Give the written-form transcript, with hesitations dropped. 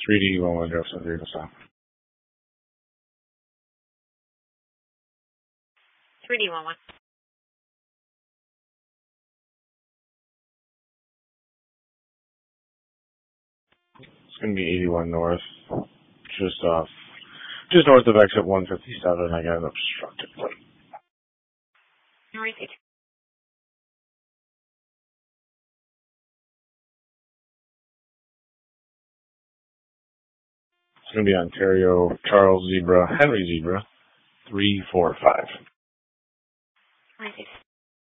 3D 1107 vehicle stop. 3D11. It's going to be 81 north, just north of exit 157. I got an obstructed plate. North. It's going to be Ontario, Charles Zebra, Henry Zebra, 345. North.